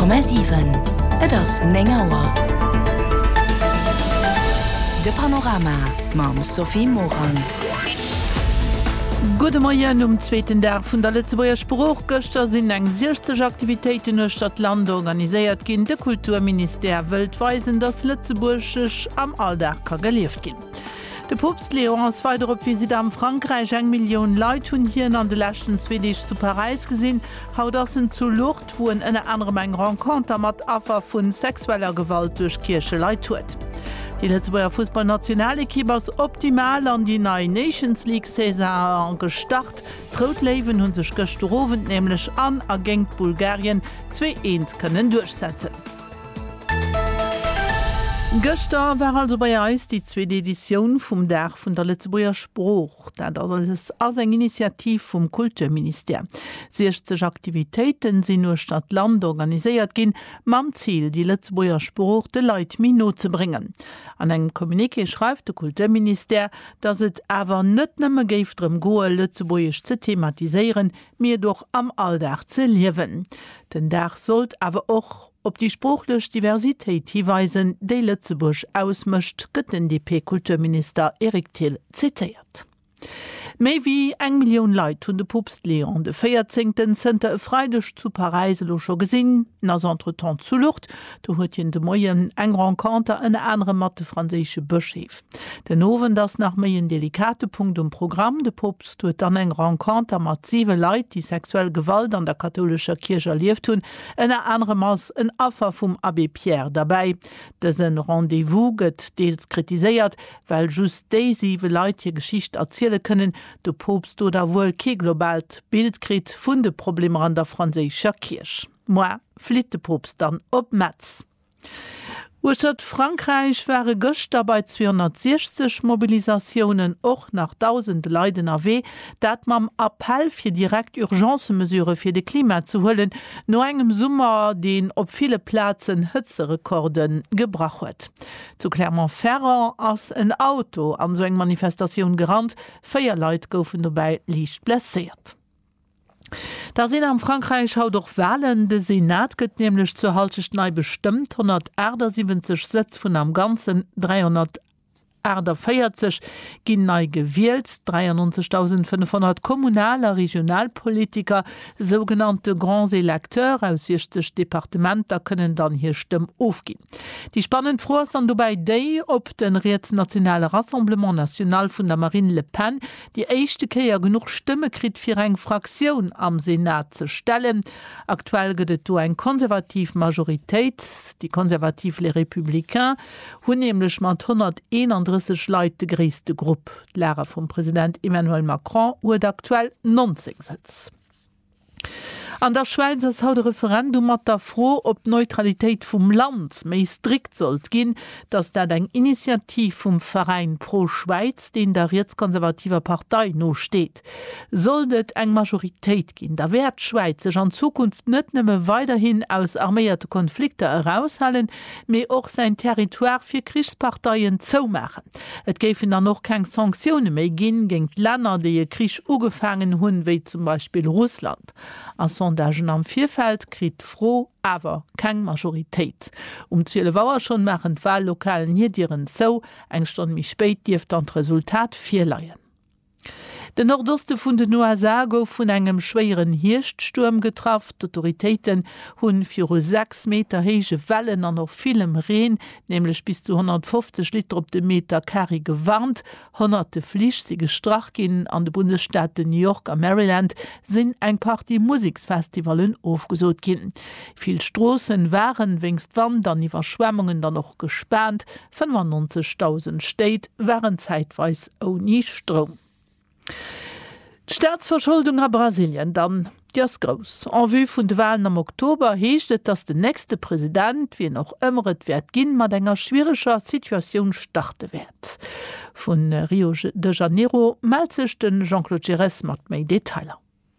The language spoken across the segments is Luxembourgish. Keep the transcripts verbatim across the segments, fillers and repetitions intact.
Komma sieben. Et ass Nengauer. De Panorama mam Sophie Moran. Gute Morgen um zweiten Tag vun der Letzteer Spruch Göster sinn eng sechzig Aktivitäten in Stadt Land organisiert gin. De Kulturminister wëltweisen, dass Lützeburgch am Alltag ka gelieft gin. De Papst Leo ass weiter op Visit am Frankreich eng Millioun Leiit hunn hien an de lächten Zwedig zu Paris gesinn, haut assen zu Lucht, wo en ënne anderem eng Rencontre mat Affer vun sexueller Gewalt durch Kirche Leiit huet. Die Lützeburger Fußballnationalequipe ist optimal an die neue Nations League Saison gestart. Trotleven hun sich gestoven nämlich an agent Bulgarien zwei eins können durchsetzen. Gestern war also bei uns die zweite Edition vom Tag von der Lützeburger Spruch. Das ist als eine Initiative vom Kulturminister. sechzig Aktivitäten sind nur Stadt Land organisiert gehen, mit dem Ziel, die Lützeburger Spruch den Leuten mehr zu bringen. An einem Kommuniqué schreibt der Kulturminister, dass es aber nicht nur darum geht, Lützeburgisch zu thematisieren, mir doch am Alltag zu leben. Den Tag sollte aber auch ob die spruchliche Diversität hinweisen, die Lützeburg ausmischt, gëtt den D P-Kulturminister Erik Thiel zitiert. Mehr wie eng Million Leiit hunn de Papst Leon de vierzehnten Center freidech zu Paris lo schon gesinn, nas entretemps zu Lucht, do huet hien de Moien eng Rencontre en andere mat de franzésche Beschef. Den Owen das nach méi en delikate Punkt um Programm, de Papst huet an eng Rencontre mat sieve Leiit, die sexuell Gewalt an der katholischer Kirche erlieft hunn, en andere Mass en Affer vum Abbé Pierre dabei. Dësen Rendezvous gëtt deels kritiséiert, weil just déi sieve Leiit hier Geschicht erziele kënnen, de Popst oder wohl ke global Bild krit vun de Probleme an der franzéischer Kirch. Moi flit de Popst dann op Metz. Urstadt Frankreich wäre Göster bei zweihundertsechzig Mobilisationen och nach tausend Leiden erweh, dat mam Appell fir direkt Urgencemesuره fir de Klima zu hullen, no engem Summer den op viele Plätzen Hützerekorden gebracht huet. Zu Clermont-Ferrand ass ein Auto an so eng Manifestation gerannt, feier Leiit goufen dabei liicht blessiert. Da sind am Frankreich haut doch Wahlen, de Senat gëtt nämlich zur Haltecht nei bestimmt hundertsiebzig Sitz vun am ganzen dreihundertvierzig ginn nei gewählt, dreiundneunzigtausendfünfhundert kommunaler Regionalpolitiker, sogenannte Grands Electeurs aus sechzig Departementer können dann hier Stimm aufgehen. Die spannend froh ist dann dabei déi, ob den Rätsnationale Rassemblement National von der Marine Le Pen die echte Keier genug Stimme krit für eng Fraktion am Senat zu stellen. Aktuell gëtt do eng konservativ Majorität, die konservativ Les Républicains, hun nämlich mat hunderteinunddreißig Leiit de gréste Gruppe. Lehrer vom Präsident Emmanuel Macron huet aktuell neunzig Sitz. An der Schweiz ist haut Referendum mat da froh, ob Neutralität vom Land méi strikt sollt gin, dass dat eng Initiativ vom Verein Pro Schweiz, den der rechtskonservativer Partei no steht. Sollt eng Majorität gin, da werd Schweiz sech an Zukunft net nimme weiterhin aus armeierte Konflikte heraushalen, me och sein Territoire fir Kriegsparteien zoumachen. Et géfen dann noch kein Sanktionen méi gin gegen Länder, die je Krieg ugefangen hunn, wie zum Beispiel Russland. An Sondagen am Vierfeld krit froh, aber kein Majorität. Um zwölf Uhr schon machen Wahllokalen hier dieren so, eng Stunde mich spät dirft dann Resultat vier leiien. Den Nordoste vun de Noasa gouf vun engem schwéieren Hirchtsturm getraff. D'Autoritéiten hunn fir sechs Meter héige Wellen an noch vielem Reen, nämlich bis zu hundertfünfzig Liter op de Meter Carry gewarnt. Hunderte Flich sie gestrach gin an de Bundesstaaten New York a Maryland sinn eng Party Musiksfestivalen aufgesot gin. Viel Strossen waren wéngst wann dann iwwer Schwemmungen dann noch gespernt. fünfundneunzigtausend Städt waren zeitweis oni Strom. Die Staatsverschuldung a Brasilien dann jas gross. En vue vun de Wahlen am Oktober heeschtet, dass der nächste Präsident wie noch ëmmeret werd ginn mat enger schwieriger Situation starte werd. Von Rio de Janeiro meldt sich den Jean-Claude Gires mat méi Detailer.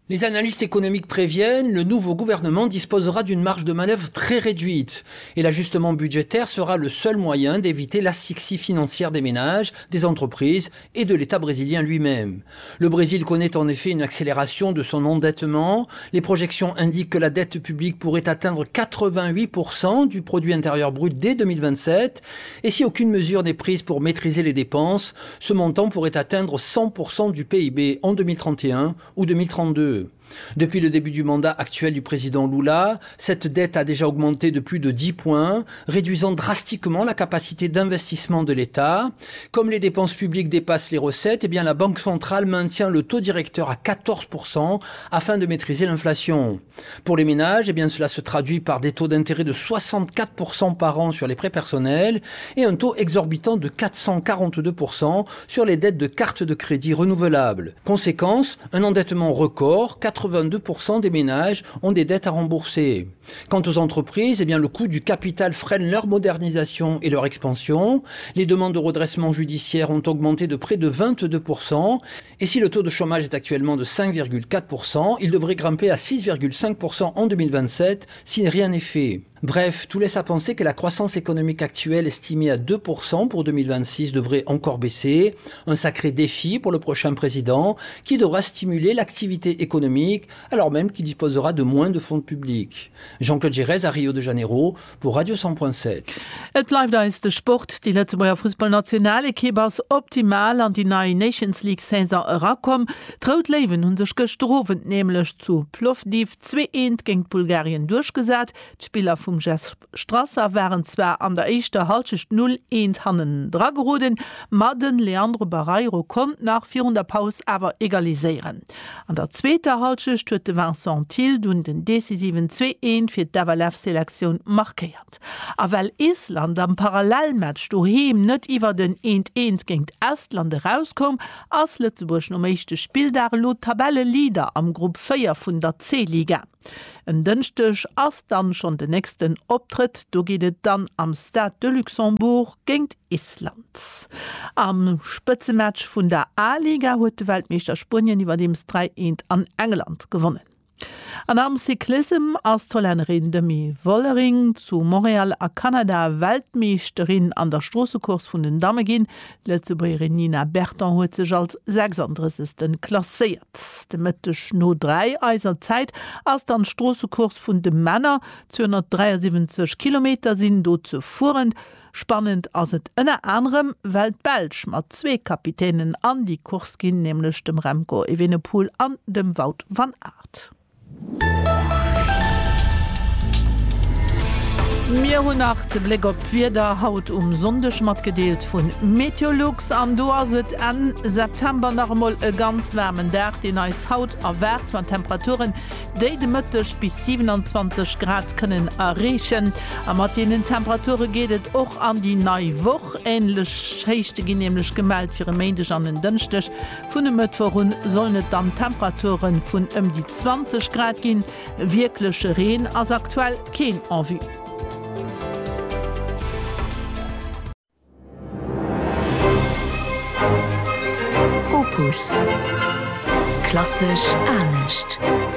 Les analystes économiques préviennent, le nouveau gouvernement disposera d'une marge de manœuvre très réduite et l'ajustement budgétaire sera le seul moyen d'éviter l'asphyxie financière des ménages, des entreprises et de l'État brésilien lui-même. Le Brésil connaît en effet une accélération de son endettement. Les projections indiquent que la dette publique pourrait atteindre quatre-vingt-huit pour cent du produit intérieur brut dès deux mille vingt-sept et si aucune mesure n'est prise pour maîtriser les dépenses, ce montant pourrait atteindre cent pour cent du P I B en deux mille trente et un ou deux mille trente-deux. Depuis le début du mandat actuel du président Lula, cette dette a déjà augmenté de plus de dix points, réduisant drastiquement la capacité d'investissement de l'État. Comme les dépenses publiques dépassent les recettes, eh bien la Banque centrale maintient le taux directeur à quatorze pour cent afin de maîtriser l'inflation. Pour les ménages, eh bien cela se traduit par des taux d'intérêt de soixante-quatre pour cent par an sur les prêts personnels et un taux exorbitant de quatre cent quarante-deux pour cent sur les dettes de cartes de crédit renouvelables. Conséquence, un endettement record, quatre-vingt-deux pour cent des ménages ont des dettes à rembourser. Quant aux entreprises, eh bien, le coût du capital freine leur modernisation et leur expansion. Les demandes de redressement judiciaire ont augmenté de près de vingt-deux pour cent. Et si le taux de chômage est actuellement de cinq virgule quatre pour cent, il devrait grimper à six virgule cinq pour cent en deux mille vingt-sept si rien n'est fait. Bref, tout laisse à penser que la croissance économique actuelle estimée à deux pour cent pour deux mille vingt-six devrait encore baisser. Un sacré défi pour le prochain président qui devra stimuler l'activité économique alors même qu'il disposera de moins de fonds publics. Jean-Claude Gérez à Rio de Janeiro pour Radio cent point sept. Et bleibt als de Sport, die Lützeburger Fußballnationalkipe als optimal an die neue Nations League Saison rakom. Traut Leven hun sech gestroven nämlich zu Plovdiv zwei eins gegen Bulgarien durchgesat. Die Spieler vom Jess Strasser waren zwar an der echte Halschicht null eins hannen drageroden, Madden Leandro Barreiro kommt nach vierhundert Paus aber egalisieren. An der zweite Halschicht huete Vincent Thiel und den decisiven zwei eins für Davalev-Selektion markiert. A weil Island am Parallelmatch doheim net iwwer den eins eins gegen Estland rauskom, ass Lützeburg no mechte Spieldar lo Tabelle Lieder am Gruppe vier vun der C-Liga. En dënchtech ass dann schon den nächsten Optritt, do giet dann am Stade de Luxembourg géint Island. Am Spëtzematch vun der A-Liga huet de Weltmeister Spien iwwer dems drei eins an England gewonnen. An am Cyklism ass Tollerin Demi Wollering zu Montreal a Kanada Weltmeisterin an der Strossekurs vun den Damme ginn. Lützeburgerin Nina Berton huet sech als sechsunddreißigsten klassiert. De Mëttech no drei eiser Zeit ass dann Strossekurs vun de Männer zweihundertdreiundsiebzig Kilometer sinn do ze fuhren. Spannend ass et ënner anderem Weltbelsch mat zwee Kapitänen an die Kurs ginn, nämlich dem Remco Evenepoel an dem Wout van Aert. Mir hun nach de Blick op Wider haut um Sondech mat gedeelt vun Meteorlux an doaset en September nachmoll e ganz wärmen Dach den eis Haut erwert man Temperaturen déi de Mëttech bis siebenundzwanzig Grad kënnen errechen. A mat denen Temperature gehtet och an die nei woch enlech héichte genehmlech gemeldt fir Mäindech an den Dënchtech. Vun dem Mëttwoch hun sollet dann Temperaturen vun ëm die zwanzig Grad ginn. Wirklichsche Reen as aktuell kein Envie. Opus. Klassisch ernst.